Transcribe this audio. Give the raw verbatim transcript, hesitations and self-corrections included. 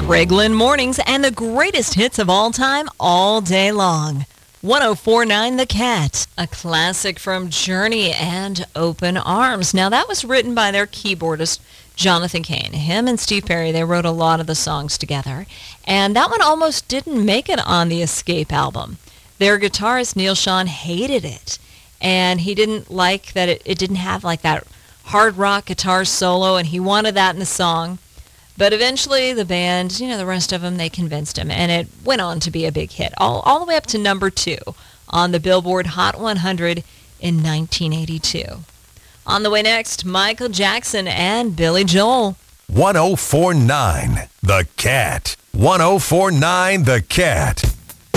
Greg Lynn Mornings and the greatest hits of all time all day long. one oh four point nine The Cat, a classic from Journey and Open Arms. Now that was written by their keyboardist, Jonathan Cain. Him and Steve Perry, they wrote a lot of the songs together. And that one almost didn't make it on the Escape album. Their guitarist, Neil Schon, hated it. And he didn't like that it, it didn't have like that hard rock guitar solo, and he wanted that in the song. But eventually the band, you know, the rest of them, they convinced him, and it went on to be a big hit, all, all the way up to number two on the Billboard Hot one hundred in nineteen eighty-two. On the way next, Michael Jackson and Billy Joel. one oh four point nine The Cat. one oh four point nine The Cat.